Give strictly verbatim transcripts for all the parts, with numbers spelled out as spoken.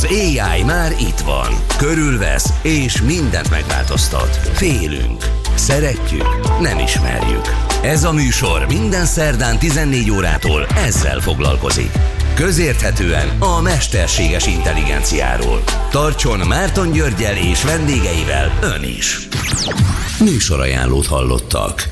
Az á i már itt van. Körülvesz és mindent megváltoztat. Félünk. Szeretjük. Nem ismerjük. Ez a műsor minden szerdán tizennégy órától ezzel foglalkozik. Közérthetően a mesterséges intelligenciáról. Tartson Márton Györggyel és vendégeivel ön is. Műsorajánlót hallottak.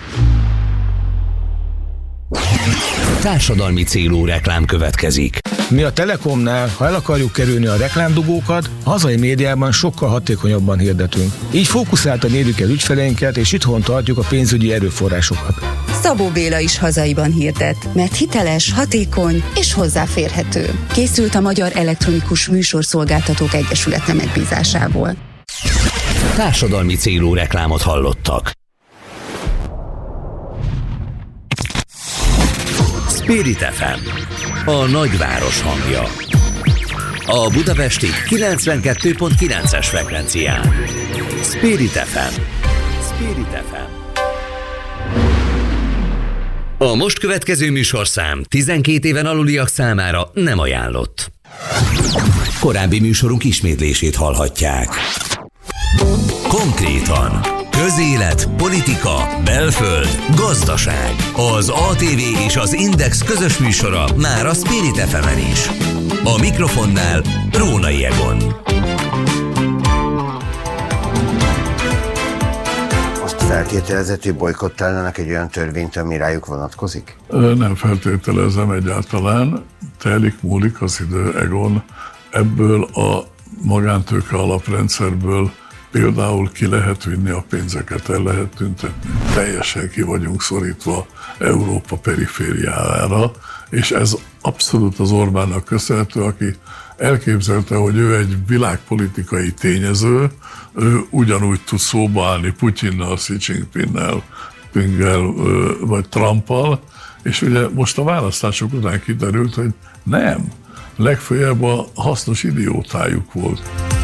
Társadalmi célú reklám következik. Mi a Telekomnál, ha el akarjuk kerülni a reklámdugókat, a hazai médiában sokkal hatékonyabban hirdetünk. Így fókuszáltan érjük el ügyfeleinket, és itthon tartjuk a pénzügyi erőforrásokat. Szabó Béla is hazaiban hirdet, mert hiteles, hatékony és hozzáférhető. Készült a Magyar Elektronikus Műsorszolgáltatók Egyesülete megbízásából. Társadalmi célú reklámot hallottak. Spirit ef em, a nagyváros hangja. A budapesti kilencvenkettő pont kilences frekvencián. Spirit ef em. Spirit ef em. A most következő műsorszám tizenkét éven aluliak számára nem ajánlott. Korábbi műsorunk ismétlését hallhatják. Konkrétan. Közélet, politika, belföld, gazdaság. Az á té vé és az Index közös műsora már a Spirit ef emen is. A mikrofonnál Rónai Egon. Azt feltételezett, hogy bojkottálnának egy olyan törvényt, ami rájuk vonatkozik? Nem feltételezem egyáltalán. Telik, múlik az idő, Egon. Ebből a magántőke alaprendszerből például ki lehet vinni a pénzeket, el lehet tüntetni. Teljesen ki vagyunk szorítva Európa perifériájára, és ez abszolút az Orbánnak köszönhető, aki elképzelte, hogy ő egy világpolitikai tényező, ő ugyanúgy tud szóba állni Putyinnal, Xi Jinpingnel, Pinggel vagy Trumpal, és ugye most a választások után kiderült, hogy nem, legfeljebb a hasznos idiótájuk volt.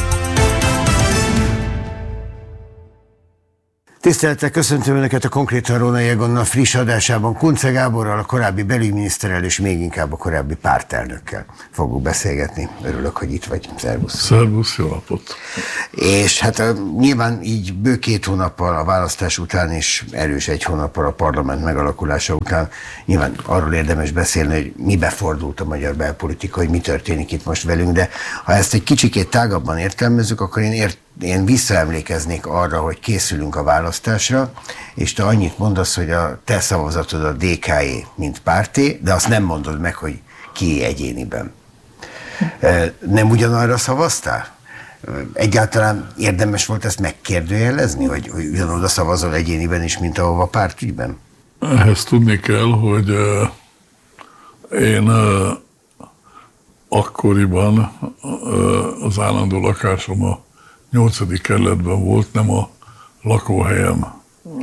Tisztelettel köszöntöm Önöket a Konkrétan Rónai Egonnal friss adásában. Kunce Gáborral, a korábbi belügyminiszterrel és még inkább a korábbi pártelnökkel fogunk beszélgetni. Örülök, hogy itt vagy. Szervusz. Szervusz, jó napot. És hát nyilván így bő két hónappal a választás után és erős egy hónappal a parlament megalakulása után nyilván arról érdemes beszélni, hogy mibe fordult a magyar belpolitika, hogy mi történik itt most velünk, de ha ezt egy kicsikét tágabban értelmezzük, akkor én ért Én visszaemlékeznék arra, hogy készülünk a választásra, és te annyit mondasz, hogy a te szavazatod a dé ká-é, mint párté, de azt nem mondod meg, hogy ki egyéniben. Nem ugyanarra szavaztál? Egyáltalán érdemes volt ezt megkérdőjelezni, hogy, hogy ugyanoda szavazol egyéniben is, mint ahova pártügyben? Ehhez tudni kell, hogy uh, én uh, akkoriban uh, az állandó lakásom a nyolcadik kerületben volt, nem a lakóhelyemnél,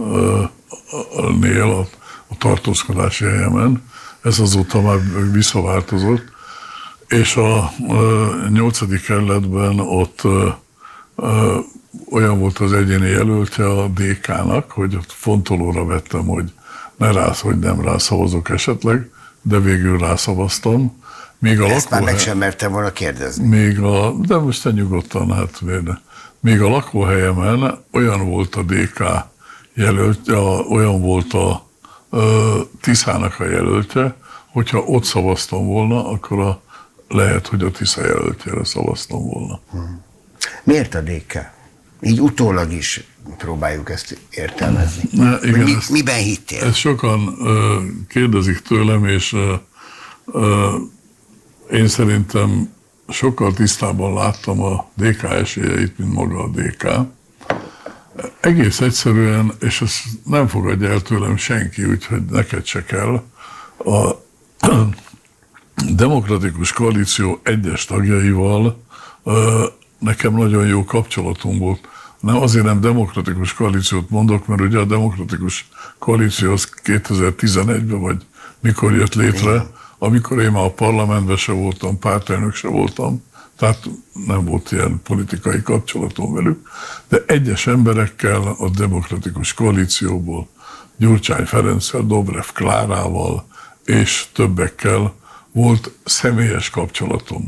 a, a tartózkodási helyemen. Ez azóta már visszaváltozott. És a nyolcadik kerületben ott ö, ö, olyan volt az egyéni jelöltje a dé ká-nak, hogy ott fontolóra vettem, hogy ne rász, hogy nem rászavazok esetleg, de végül rászavaztam. Még a Ezt lakóhely... már meg sem mertem volna kérdezni. Még a, de most te nyugodtan, hát véde. Még a lakóhelyemen olyan volt a dé ká jelöltje, olyan volt a ö, Tiszának a jelöltje, hogyha ott szavaztam volna, akkor a, lehet, hogy a Tisza jelöltjére szavaztam volna. Hmm. Miért a dé ká? Így utólag is próbáljuk ezt értelmezni. Ne, igen, mi, ezt, miben hittél? Ezt sokan ö, kérdezik tőlem, és ö, ö, én szerintem sokkal tisztában láttam a dé ká esélyeit, mint maga a dé ká. Egész egyszerűen, és ezt nem fogadja el tőlem senki, úgyhogy neked se kell, a Demokratikus Koalíció egyes tagjaival nekem nagyon jó kapcsolatom volt. Nem azért nem Demokratikus Koalíciót mondok, mert ugye a Demokratikus Koalíció az kétezer-tizenegyben, vagy mikor jött létre, amikor én már a parlamentben se voltam, pártelnök se voltam, tehát nem volt ilyen politikai kapcsolatom velük, de egyes emberekkel a Demokratikus Koalícióból, Gyurcsány Ferenccel, Dobrev Klárával és többekkel volt személyes kapcsolatom.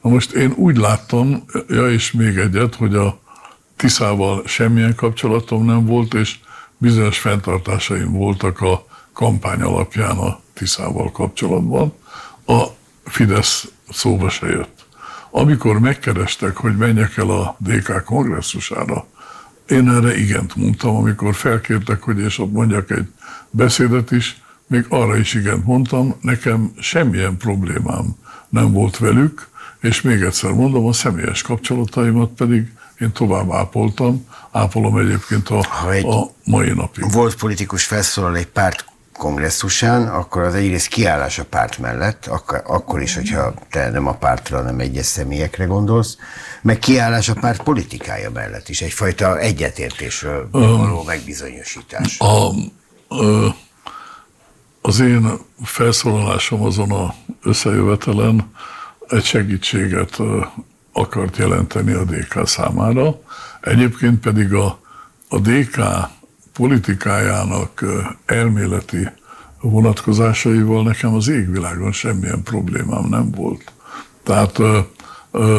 Na most én úgy láttam, ja és még egyet, hogy a Tiszával semmilyen kapcsolatom nem volt, és bizonyos fenntartásaim voltak a kampány alapján a Tiszával kapcsolatban. A Fidesz szóba se jött. Amikor megkerestek, hogy menjek el a dé ká kongresszusára, én erre igent mondtam, amikor felkértek, hogy és ott mondjak egy beszédet is, még arra is igent mondtam, nekem semmilyen problémám nem volt velük, és még egyszer mondom, a személyes kapcsolataimat pedig én tovább ápoltam, ápolom egyébként a, a mai napig. Volt politikus felszólal egy párt kongresszusán, akkor az egyrészt kiállás a párt mellett, akkor, akkor is, hogyha te nem a pártra, hanem egyes személyekre gondolsz, meg kiállás a párt politikája mellett is, egyfajta egyetértésről való megbizonyosítás. A, a, az én felszólalásom azon az összejövetelen egy segítséget akart jelenteni a dé ká számára, egyébként pedig a, a dé ká politikájának elméleti vonatkozásaival nekem az égvilágon semmilyen problémám nem volt. Tehát ö, ö,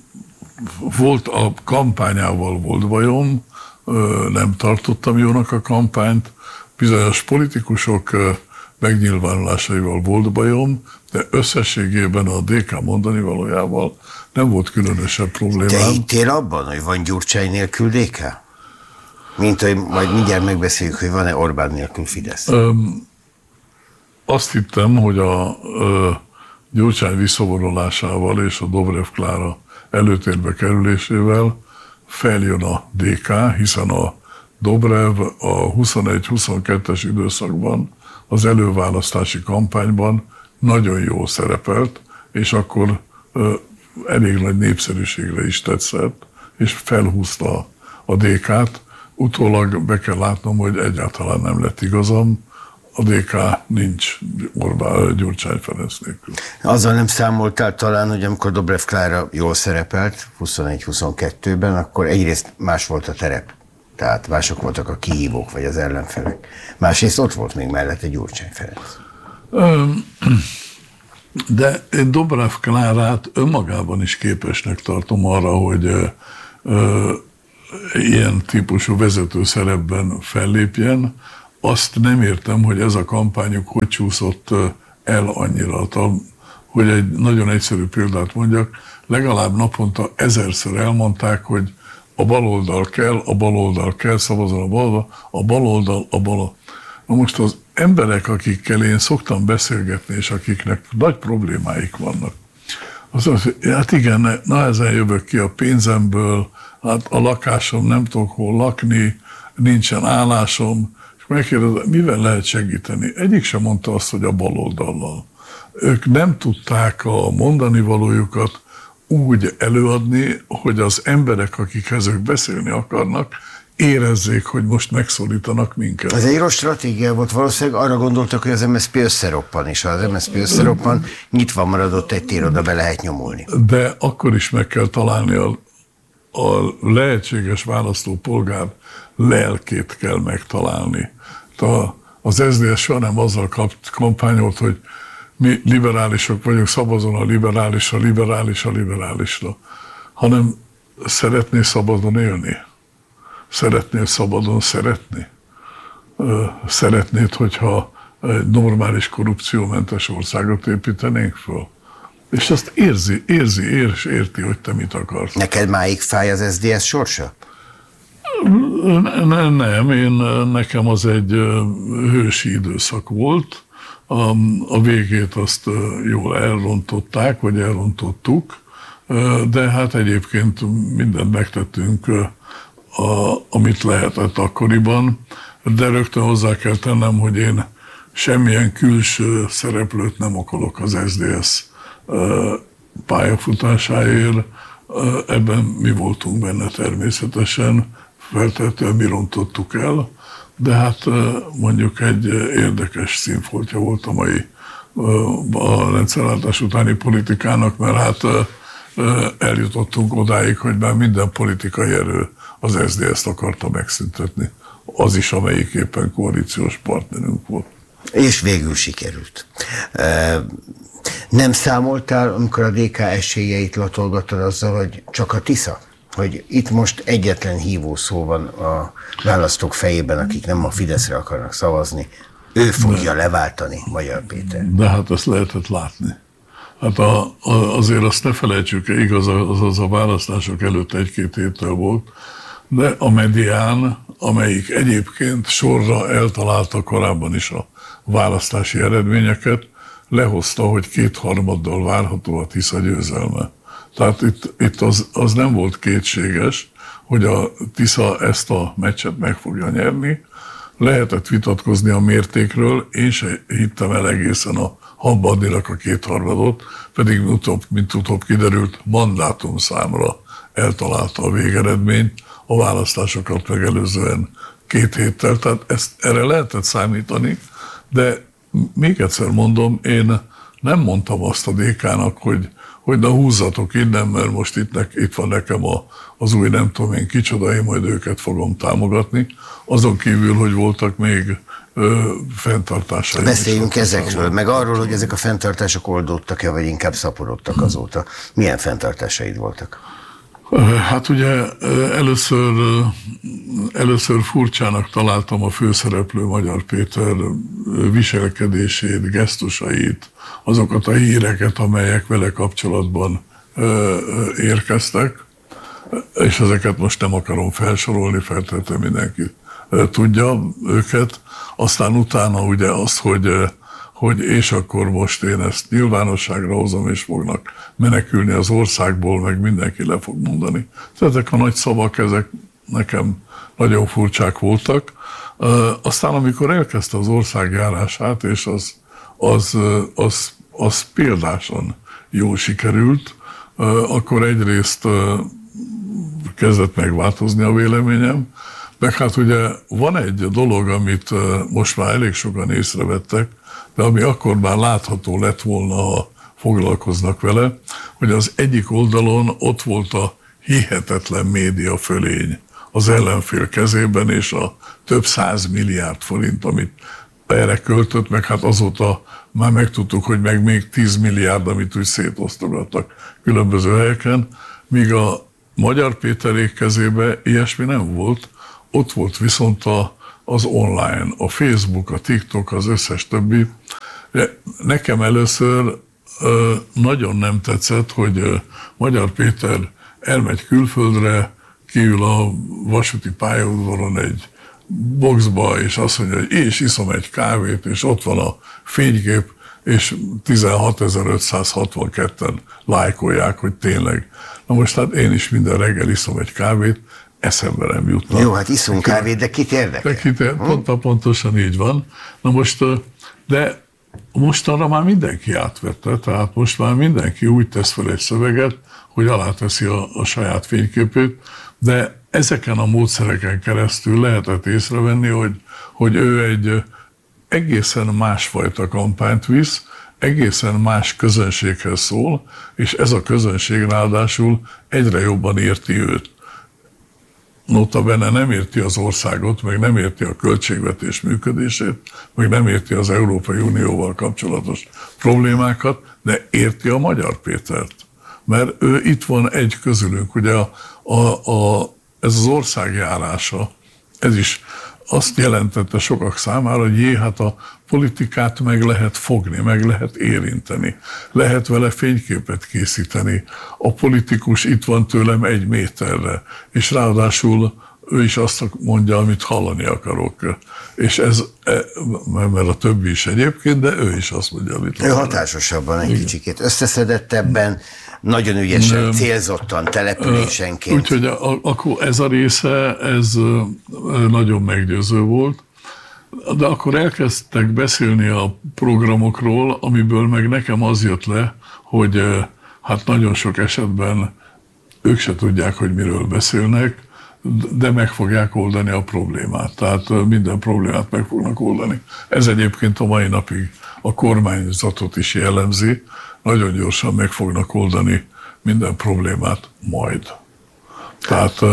volt a kampányával volt bajom, ö, nem tartottam jónak a kampányt, bizonyos politikusok ö, megnyilvánulásaival volt bajom, de összességében a dé ká mondani valójával nem volt különösebb problémám. Te hittél abban, hogy van Gyurcsány nélkül dé ká? Mint hogy majd mindjárt megbeszéljük, hogy van-e Orbán nélkül Fidesz? Öm, azt hittem, hogy a ö, Gyurcsány visszavonulásával és a Dobrev Klára előtérbe kerülésével feljön a dé ká, hiszen a Dobrev a huszonegy-huszonkettes időszakban az előválasztási kampányban nagyon jól szerepelt, és akkor ö, elég nagy népszerűségre is tett szert, és felhúzta a dé kát. Utólag be kell látnom, hogy egyáltalán nem lett igazam, a dé ká nincs Orbán Gyurcsány Ferenc nélkül. Azzal nem számoltál talán, hogy amikor Dobrev Klára jól szerepelt huszonegy-huszonkettőben, akkor egyrészt más volt a terep, tehát mások voltak a kihívók vagy az ellenfelek. Másrészt ott volt még mellette Gyurcsány Ferenc. De én Dobrev Klárát önmagában is képesnek tartom arra, hogy ö, ö, ilyen típusú vezető szerepben fellépjen. Azt nem értem, hogy ez a kampányuk hogy csúszott el annyira, hogy egy nagyon egyszerű példát mondjak, legalább naponta ezerszer elmondták, hogy a baloldal kell, a baloldal kell, szavazol a baloldal, a baloldal, a baloldal. Na most az emberek, akikkel én szoktam beszélgetni, és akiknek nagy problémáik vannak, az az, hogy hát igen, nehezen jövök ki a pénzemből, hát a lakásom nem tudok hol lakni, nincsen állásom, és megkérdezem, mivel lehet segíteni? Egyik sem mondta azt, hogy a baloldallal. Ők nem tudták a mondani valójukat úgy előadni, hogy az emberek, akikhez ők beszélni akarnak, érezzék, hogy most megszólítanak minket. Ez egy rossz stratégia volt, valószínűleg arra gondoltak, hogy az em es zé pé összeroppan, és ha az em es zé pé összeroppan, nyitva maradott egy tér, oda be lehet nyomulni. De akkor is meg kell találni a, a lehetséges választópolgár lelkét kell megtalálni. A, az es zé dé es soha nem azzal kap, kampányolt, hogy mi liberálisok vagyunk, szavazon a liberálisra, liberális a liberálisra, hanem szeretné szabadon élni. Szeretnél szabadon szeretni? Szeretnéd, hogyha egy normális korrupciómentes országot építenénk föl? És azt érzi, érzi, érzi, érti, hogy te mit akarsz. Neked máig fáj az es zé dé es sorsa? Nem, nem, én, nekem az egy hősi időszak volt. A, a végét azt jól elrontották, vagy elrontottuk, de hát egyébként mindent megtettünk, A, amit lehetett akkoriban, de rögtön hozzá kell tennem, hogy én semmilyen külső szereplőt nem akarok az es zé dé es pályafutásáért. Ebben mi voltunk benne természetesen, feltétlenül mi rontottuk el, de hát mondjuk egy érdekes színfoltja volt a mai a rendszerváltás utáni politikának, mert hát eljutottunk odáig, hogy már minden politikai erő az es zé dé es-t akarta megszüntetni. Az is, amelyik éppen koalíciós partnerünk volt. És végül sikerült. Nem számoltál, amikor a dé ká esélyeit latolgattad azzal, hogy csak a Tisza? Hogy itt most egyetlen hívó szó van a választók fejében, akik nem a Fideszre akarnak szavazni, ő fogja de, leváltani Magyar Péter. De hát ezt lehetett látni. Hát a, a, azért azt ne felejtsük, igaz, az, az a választások előtt egy-két héttel volt, de a Medián, amelyik egyébként sorra eltalálta korábban is a választási eredményeket, lehozta, hogy kétharmaddal várható a Tisza győzelme. Tehát itt, itt az, az nem volt kétséges, hogy a Tisza ezt a meccset meg fogja nyerni. Lehetett vitatkozni a mértékről, én se hittem el egészen a Habadninak a kétharmadot, pedig utóbb, mint utóbb kiderült, mandátum számra eltalálta a végeredményt, a választásokat megelőzően két héttel, tehát ezt, erre lehetett számítani, de még egyszer mondom, én nem mondtam azt a dé ká-nak, hogy, hogy na húzzatok innen, mert most itt, ne, itt van nekem a, az új nem tudom én kicsoda, én majd őket fogom támogatni. Azon kívül, hogy voltak még ö, fenntartásai. Beszéljünk ezekről, meg arról, hogy ezek a fenntartások oldódtak-e, vagy inkább szaporodtak azóta. Milyen fenntartásaid voltak? Hát ugye először, először furcsának találtam a főszereplő Magyar Péter viselkedését, gesztusait, azokat a híreket, amelyek vele kapcsolatban érkeztek, és ezeket most nem akarom felsorolni, feltétlenül mindenki tudja őket. Aztán utána ugye azt, hogy hogy és akkor most én ezt nyilvánosságra hozom, és fognak menekülni az országból, meg mindenki le fog mondani. Ezek a nagy szavak, ezek nekem nagyon furcsák voltak. Aztán, amikor elkezdte az országjárását, és az, az, az, az példásan jól sikerült, akkor egyrészt kezdett megváltozni a véleményem, meg hát ugye van egy dolog, amit most már elég sokan észrevettek, de ami akkor már látható lett volna, ha foglalkoznak vele, hogy az egyik oldalon ott volt a hihetetlen média fölény az ellenfél kezében, és a több száz milliárd forint, amit erre költött, meg hát azóta már megtudtuk, hogy meg még tíz milliárd, amit úgy szétosztogattak különböző helyeken, míg a Magyar Péterék kezében ilyesmi nem volt, ott volt viszont a az online, a Facebook, a TikTok, az összes többi. Nekem először nagyon nem tetszett, hogy Magyar Péter elmegy külföldre, kiül a vasúti pályaudvaron egy boxba, és azt mondja, hogy és iszom egy kávét, és ott van a fénykép, és tizenhatezer-ötszázhatvanketten lájkolják, hogy tényleg. Na most hát én is minden reggel iszom egy kávét, eszembe nem jutna. Jó, hát iszunk kávét, de kit érdekel? De kit érdekel, pont, pontosan így van. Na most, de mostanra már mindenki átvette, tehát most már mindenki úgy tesz fel egy szöveget, hogy aláteszi a, a saját fényképét, de ezeken a módszereken keresztül lehetett észrevenni, hogy, hogy ő egy egészen másfajta kampányt visz, egészen más közönséghez szól, és ez a közönség ráadásul egyre jobban érti őt. Notabene nem érti az országot, meg nem érti a költségvetés működését, meg nem érti az Európai Unióval kapcsolatos problémákat, de érti a Magyar Pétert. Mert ő itt van egy közülünk. Ugye a, a, a, ez az ország járása, ez is azt jelentette sokak számára, hogy jé, hát a politikát meg lehet fogni, meg lehet érinteni, lehet vele fényképet készíteni. A politikus itt van tőlem egy méterre, és ráadásul ő is azt mondja, amit hallani akarok. És ez, mert a többi is egyébként, de ő is azt mondja, amit hallani. Ő hatásosabban egy kicsikét összeszedettebben, nagyon ügyesen, nem, célzottan, településenként. Úgyhogy akkor ez a része, ez nagyon meggyőző volt. De akkor elkezdtek beszélni a programokról, amiből meg nekem az jött le, hogy hát nagyon sok esetben ők se tudják, hogy miről beszélnek, de meg fogják oldani a problémát. Tehát minden problémát meg fognak oldani. Ez egyébként a mai napig a kormányzatot is jellemzi, nagyon gyorsan meg fognak oldani minden problémát majd. Tehát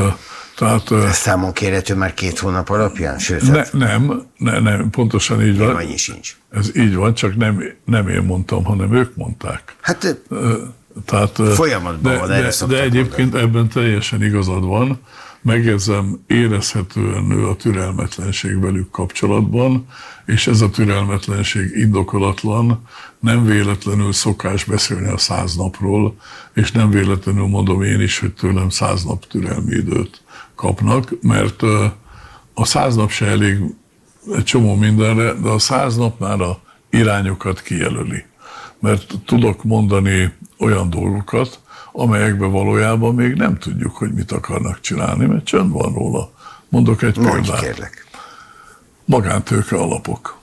Tehát, ez számon kérhető már két hónap alapján? Sőt, ne, nem, ne, nem, pontosan így van. Annyi sincs. Ez így van, csak nem, nem én mondtam, hanem ők mondták. Hát Tehát, folyamatban de, van, de, erre de, de egyébként mondani. Ebben teljesen igazad van. Megjegyzem, érezhetően nő a türelmetlenség velük kapcsolatban, és ez a türelmetlenség indokolatlan, nem véletlenül szokás beszélni a száz napról, és nem véletlenül mondom én is, hogy tőlem száz nap türelmi időt kapnak, mert a száz nap se elég egy csomó mindenre, de a száz nap már a irányokat kijelöli. Mert tudok mondani olyan dolgokat, amelyekben valójában még nem tudjuk, hogy mit akarnak csinálni, mert csönd van róla. Mondok egy Mondj, példát. kérlek. Magántőke alapok.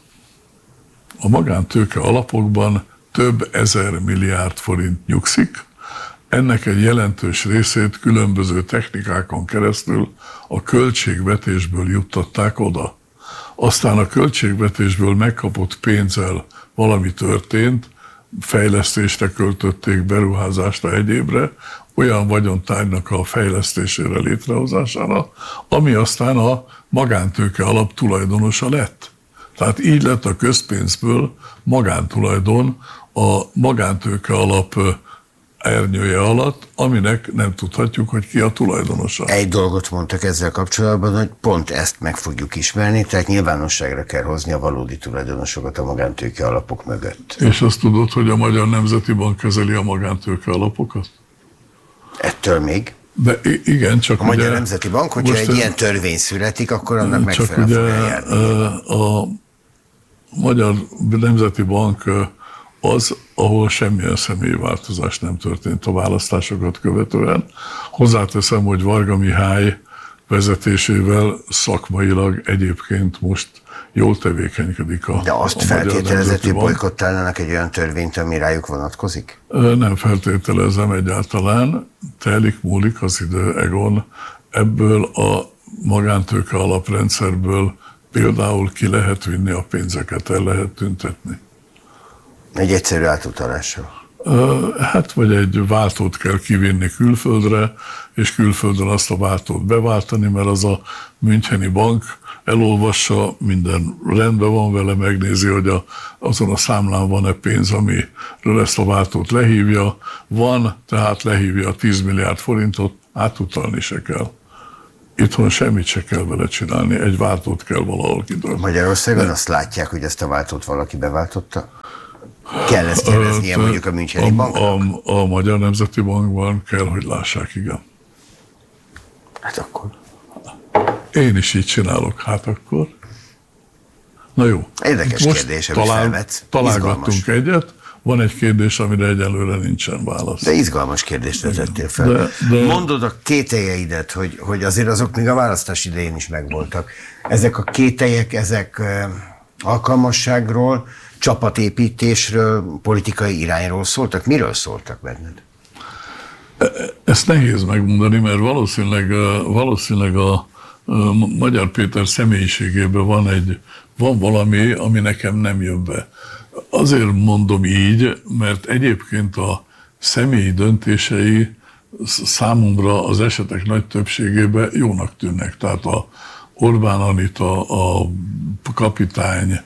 A magántőke alapokban több ezer milliárd forint nyugszik, ennek egy jelentős részét különböző technikákon keresztül a költségvetésből juttatták oda. Aztán a költségvetésből megkapott pénzzel valami történt, fejlesztésre költötték, beruházásra, egyébre, olyan vagyontárgynak a fejlesztésére, létrehozására, ami aztán a magántőke alap tulajdonosa lett. Tehát így lett a közpénzből magántulajdon a magántőke alap ernyője alatt, aminek nem tudhatjuk, hogy ki a tulajdonosa. Egy dolgot mondtak ezzel kapcsolatban, hogy pont ezt meg fogjuk ismerni, tehát nyilvánosságra kell hozni a valódi tulajdonosokat a magántőke alapok mögött. És azt tudod, hogy a Magyar Nemzeti Bank kezeli a magántőke alapokat? Ettől még? De igen, csak a Magyar ugye, Nemzeti Bank, hogyha egy ilyen törvény születik, akkor annak megfelelően csak ugye fog eljárni. a Magyar Nemzeti Bank az, ahol semmilyen személyi változás nem történt a választásokat követően. Hozzáteszem, hogy Varga Mihály vezetésével szakmailag egyébként most jól tevékenykedik a De azt a feltételezett, hogy bojkottálnának egy olyan törvényt, ami rájuk vonatkozik? Nem feltételezem egyáltalán. Telik, múlik az idő, Egon. Ebből a magántőke alaprendszerből például ki lehet vinni a pénzeket, el lehet tüntetni. Egy egyszerű átutalással. Hát, vagy egy váltót kell kivinni külföldre, és külföldön azt a váltót beváltani, mert az a Müncheni bank elolvassa, minden rendben van vele, megnézi, hogy a, azon a számlán van-e pénz, amiről ezt a váltót lehívja. Van, tehát lehívja a tíz milliárd forintot, átutalni se kell. Itthon semmit se kell vele csinálni, egy váltót kell valahol kidolgozni. Magyarországon De... azt látják, hogy ezt a váltót valaki beváltotta? Kell ezt jeleznie mondjuk a Müncheni banknak? A, a Magyar Nemzeti Bankban kell, hogy lássák, igen. Hát akkor. Én is így csinálok, hát akkor. Na jó. Érdekes most kérdés, amit talál, felvetsz. találgattunk Izgalmas. egyet, van egy kérdés, amire egyelőre nincsen válasz. De izgalmas kérdést vezettél fel. De, de... Mondod a kételjeidet, hogy, hogy azért azok még a választás idején is megvoltak. Ezek a kételyek, ezek alkalmasságról, csapatépítésről, politikai irányról szóltak? Miről szóltak benned? Ezt nehéz megmondani, mert valószínűleg, valószínűleg a Magyar Péter személyiségében van, egy, van valami, ami nekem nem jön be. Azért mondom így, mert egyébként a személyi döntései számomra az esetek nagy többségében jónak tűnnek. Tehát a Orbán Anita, a kapitány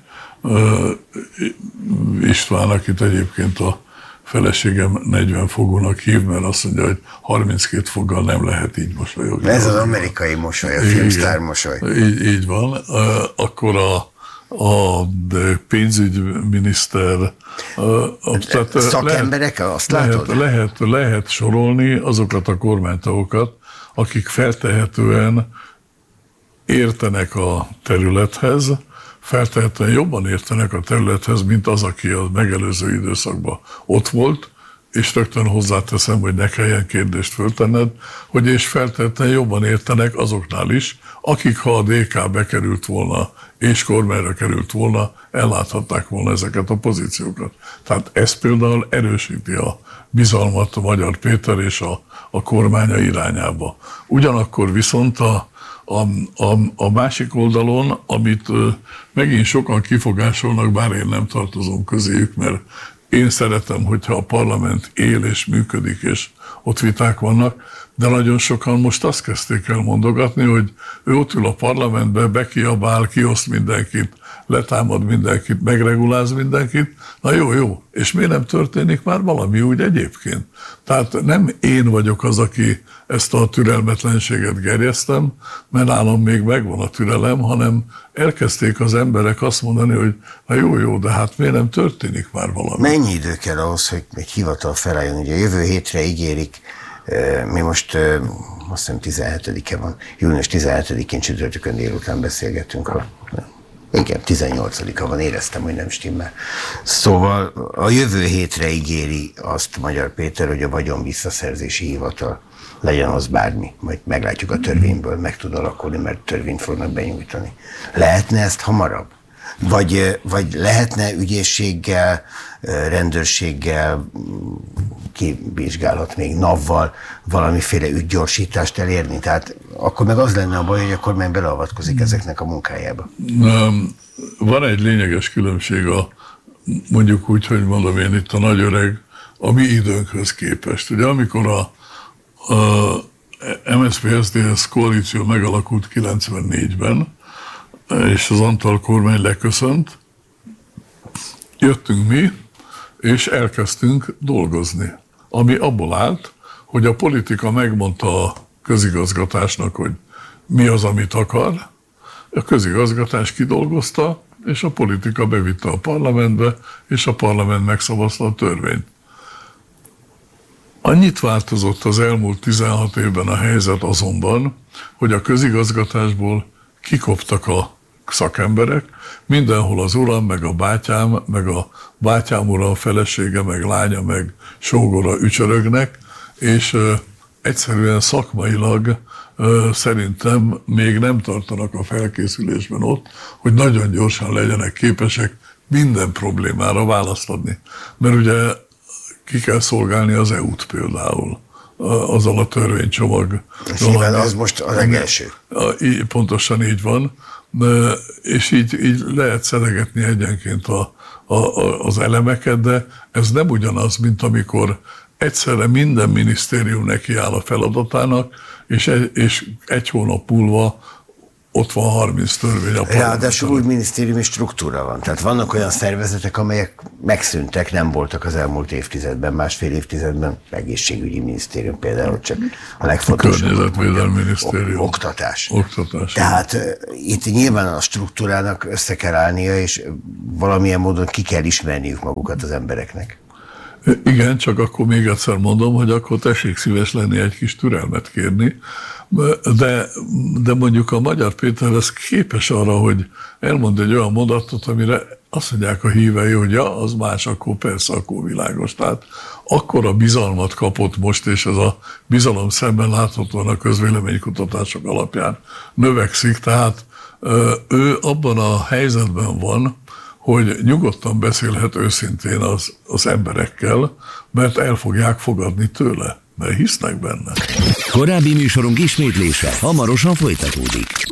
István, akit egyébként a feleségem negyven fogónak hív, mert azt mondja, hogy harminckét foggal nem lehet így mosolyogni. Ez az amerikai mosoly, a filmsztár mosoly. Így, így van. Akkor a, a pénzügyminiszter... A, tehát szakemberek, lehet, azt látod? Lehet, lehet, lehet sorolni azokat a kormánytagokat, akik feltehetően értenek a területhez, feltehetően jobban értenek a területhez, mint az, aki a megelőző időszakban ott volt, és rögtön hozzáteszem, hogy ne kelljen kérdést föltenned, hogy és feltehetően jobban értenek azoknál is, akik, ha a dé ká bekerült volna, és kormányra került volna, elláthatták volna ezeket a pozíciókat. Tehát ez például erősíti a bizalmat a Magyar Péter és a, a kormánya irányába. Ugyanakkor viszont a A, a, a másik oldalon, amit uh, megint sokan kifogásolnak, bár én nem tartozom közéjük, mert én szeretem, hogyha a parlament él és működik, és ott viták vannak, de nagyon sokan most azt kezdték el mondogatni, hogy ő ott ül a parlamentbe, bekiabál, kioszt mindenkit, letámad mindenkit, megreguláz mindenkit, na jó, jó, és miért nem történik már valami úgy egyébként? Tehát nem én vagyok az, aki ezt a türelmetlenséget gerjesztem, mert nálam még megvan a türelem, hanem elkezdték az emberek azt mondani, hogy na jó, jó, de hát miért nem történik már valami? Mennyi idő kell ahhoz, hogy egy hivatal felálljon? Ugye jövő hétre ígérik, mi most azt hiszem tizenhetedike van, június tizenhetedikén csütörtökön délután beszélgetünk a igen, tizennyolcadika van, éreztem, hogy nem stimmel. Szóval a jövő hétre ígéri azt Magyar Péter, hogy a vagyon visszaszerzési hivatal legyen az bármi, majd meglátjuk a törvényből, meg tud alakulni, mert törvényt fognak benyújtani. Lehetne ezt hamarabb? Vagy, vagy lehetne ügyészséggel, rendőrséggel, kivizsgálhat még navval valamiféle ügygyorsítást elérni? Tehát akkor meg az lenne a baj, hogy akkor meg beleavatkozik ezeknek a munkájába. Van egy lényeges különbség a, mondjuk úgy, hogy mondom én itt a nagy öreg, a mi időnkhöz képest. Ugye amikor a, a em es zé pé es zé dé es koalíció megalakult kilencvennégyben, és az Antall kormány leköszönt, jöttünk mi, és elkezdtünk dolgozni. Ami abból állt, hogy a politika megmondta a közigazgatásnak, hogy mi az, amit akar, a közigazgatás kidolgozta, és a politika bevitte a parlamentbe, és a parlament megszavazta a törvényt. Annyit változott az elmúlt tizenhat évben a helyzet azonban, hogy a közigazgatásból kikoptak a szakemberek, mindenhol az uram, meg a bátyám, meg a bátyám ura, felesége, meg lánya, meg sógora ücsörögnek, és ö, egyszerűen szakmailag ö, szerintem még nem tartanak a felkészülésben ott, hogy nagyon gyorsan legyenek képesek minden problémára választ adni. Mert ugye ki kell szolgálni az é ú-t például, azzal a törvénycsomag. Nyilván az most a legelső. Pontosan így van, és így, így lehet szedegetni egyenként a, a, az elemeket, de ez nem ugyanaz, mint amikor egyszerre minden minisztérium nekiáll a feladatának, és egy, és egy hónap múlva ott van harminc törvény a Ráadásul új minisztériumi struktúra van. Tehát vannak olyan szervezetek, amelyek megszűntek, nem voltak az elmúlt évtizedben, másfél évtizedben, egészségügyi minisztérium például, csak a legfontosabb. Környezetvédelmi minisztérium. Oktatás. Oktatás. Tehát uh, itt nyilván a struktúrának össze kell állnia, és valamilyen módon ki kell ismerniük magukat az embereknek. Igen, csak akkor még egyszer mondom, hogy akkor tessék szíves lenni egy kis türelmet kérni, de, de mondjuk a Magyar Péter lesz képes arra, hogy elmond egy olyan mondatot, amire azt mondják a hívei, hogy ja, az más, akkor persze, akkor világos. Tehát akkora bizalmat kapott most, és ez a bizalom szemben láthatóan a közvéleménykutatások alapján növekszik, tehát ő abban a helyzetben van, hogy nyugodtan beszélhet őszintén az, az emberekkel, mert el fogják fogadni tőle, mert hisznek benne. Korábbi műsorunk ismétlése hamarosan folytatódik.